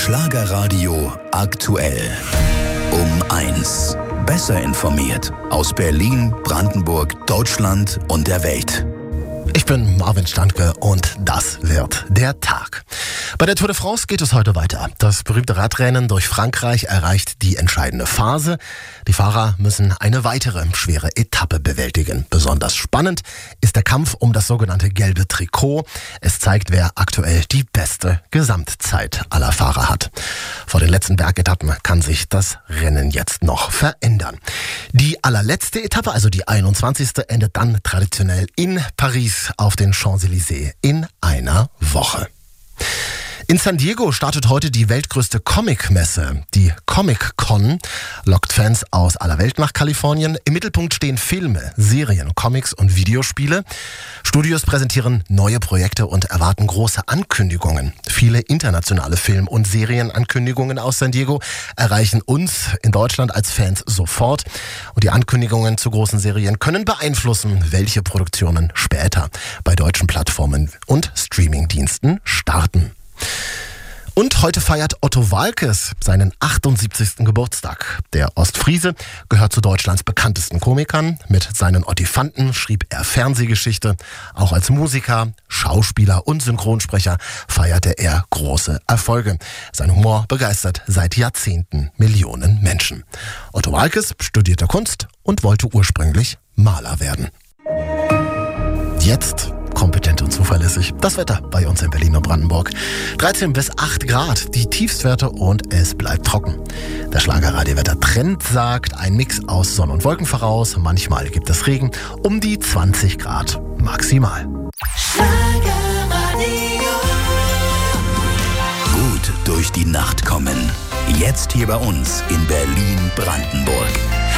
Schlagerradio aktuell. Um 1. Besser informiert aus Berlin, Brandenburg, Deutschland und der Welt. Ich bin Marvin Standke und das wird der Tag. Bei der Tour de France geht es heute weiter. Das berühmte Radrennen durch Frankreich erreicht die entscheidende Phase. Die Fahrer müssen eine weitere schwere Etappe bewältigen. Besonders spannend ist der Kampf um das sogenannte gelbe Trikot. Es zeigt, wer aktuell die beste Gesamtzeit aller Fahrer hat. Vor den letzten Bergetappen kann sich das Rennen jetzt noch verändern. Die allerletzte Etappe, also die 21. endet dann traditionell in Paris auf den Champs-Élysées in einer Woche. In San Diego startet heute die weltgrößte Comic-Messe. Die Comic-Con lockt Fans aus aller Welt nach Kalifornien. Im Mittelpunkt stehen Filme, Serien, Comics und Videospiele. Studios präsentieren neue Projekte und erwarten große Ankündigungen. Viele internationale Film- und Serienankündigungen aus San Diego erreichen uns in Deutschland als Fans sofort. Und die Ankündigungen zu großen Serien können beeinflussen, welche Produktionen später bei deutschen Plattformen und Streamingdiensten starten. Und heute feiert Otto Waalkes seinen 78. Geburtstag. Der Ostfriese gehört zu Deutschlands bekanntesten Komikern. Mit seinen Ottifanten schrieb er Fernsehgeschichte. Auch als Musiker, Schauspieler und Synchronsprecher feierte er große Erfolge. Sein Humor begeistert seit Jahrzehnten Millionen Menschen. Otto Waalkes studierte Kunst und wollte ursprünglich Maler werden. Jetzt kompetent und zuverlässig das Wetter bei uns in Berlin und Brandenburg. 13 bis 8 Grad, die Tiefstwerte und es bleibt trocken. Der Schlagerradiowetter-Trend sagt ein Mix aus Sonne und Wolken voraus. Manchmal gibt es Regen, um die 20 Grad maximal. Gut durch die Nacht kommen. Jetzt hier bei uns in Berlin, Brandenburg.